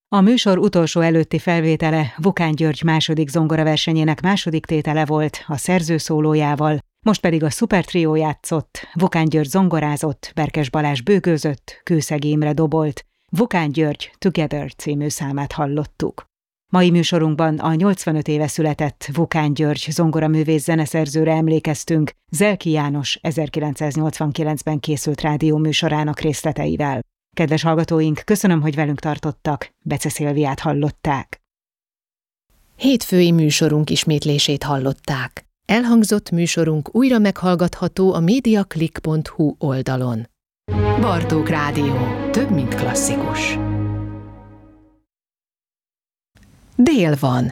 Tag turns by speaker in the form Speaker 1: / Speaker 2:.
Speaker 1: A műsor utolsó előtti felvétele Vokán György második zongoraversenyének második tétele volt a szerzőszólójával, most pedig a szupertrió játszott, Vokán György zongorázott, Berkes Balázs bőgőzött, Kőszeg Imre dobolt, Vokán György Together című számát hallottuk. Mai műsorunkban a 85 éve született Vokán György zongoraművész zeneszerzőre emlékeztünk Zelki János 1989-ben készült rádióműsorának részleteivel. Kedves hallgatóink, köszönöm, hogy velünk tartottak, Bece Szilviát hallották.
Speaker 2: Hétfői műsorunk ismétlését hallották. Elhangzott műsorunk újra meghallgatható a mediaclick.hu oldalon. Bartók Rádió. Több, mint klasszikus. Dél van.